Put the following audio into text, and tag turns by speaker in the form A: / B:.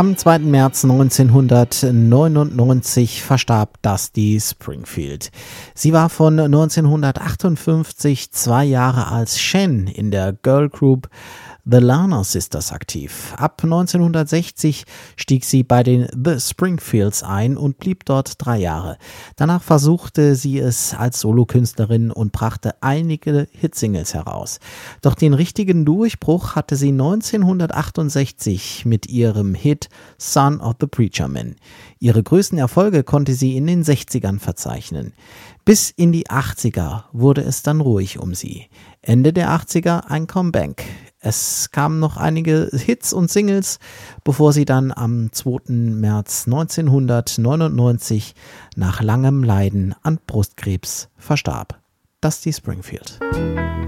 A: Am 2. März 1999 verstarb Dusty Springfield. Sie war von 1958 2 Jahre als Shen in der Girl Group The Larner Sisters aktiv. Ab 1960 stieg sie bei den The Springfields ein und blieb dort 3 Jahre. Danach versuchte sie es als Solokünstlerin und brachte einige Hitsingles heraus. Doch den richtigen Durchbruch hatte sie 1968 mit ihrem Hit Son of the Preacher Man. Ihre größten Erfolge konnte sie in den 60ern verzeichnen. Bis in die 80er wurde es dann ruhig um sie. Ende der 80er ein Comeback. Es kamen noch einige Hits und Singles, bevor sie dann am 2. März 1999 nach langem Leiden an Brustkrebs verstarb. Dusty Springfield.